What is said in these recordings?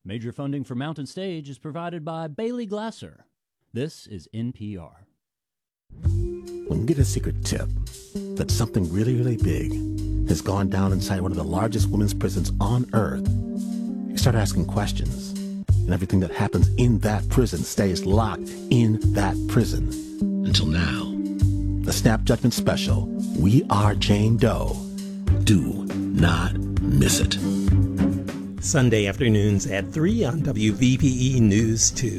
Major funding for Mountain Stage is provided by Bailey Glasser. This is NPR. When you get a secret tip that something really, really big has gone down inside one of the largest women's prisons on earth, you start asking questions, and everything that happens in that prison stays locked in that prison. Until now. The Snap Judgment Special, We Are Jane Doe. Do not miss it. Sunday afternoons at 3 on WVPE News 2.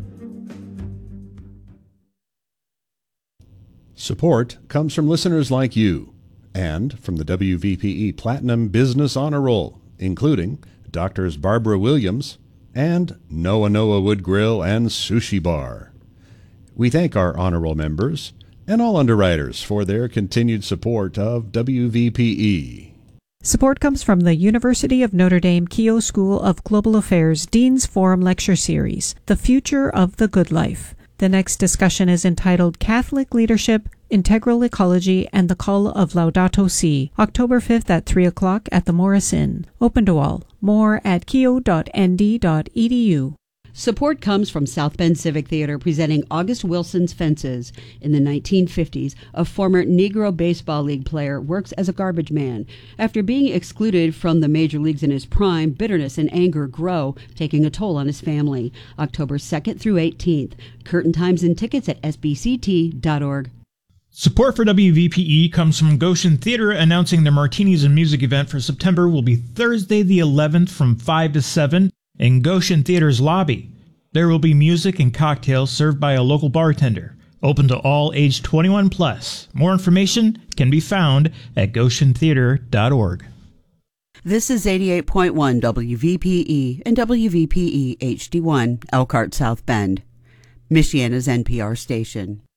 Support comes from listeners like you and from the WVPE Platinum Business Honor Roll, including Doctors Barbara Williams and Noah Wood Grill and Sushi Bar. We thank our honor roll members and all underwriters for their continued support of WVPE. Support comes from the University of Notre Dame Keough School of Global Affairs Dean's Forum Lecture Series, The Future of the Good Life. The next discussion is entitled Catholic Leadership, Integral Ecology, and the Call of Laudato Si, October 5th at 3 o'clock at the Morris Inn. Open to all. More at keough.nd.edu. Support comes from South Bend Civic Theater presenting August Wilson's Fences. In the 1950s, a former Negro Baseball League player works as a garbage man. After being excluded from the major leagues in his prime, bitterness and anger grow, taking a toll on his family. October 2nd through 18th. Curtain times and tickets at sbct.org. Support for WVPE comes from Goshen Theater, announcing their Martinis and Music event for September will be Thursday the 11th from 5 to 7 in Goshen Theater's lobby. There will be music and cocktails served by a local bartender. Open to all age 21 plus. More information can be found at goshentheater.org. This is 88.1 WVPE and WVPE HD1, Elkhart, South Bend, Michiana's NPR station.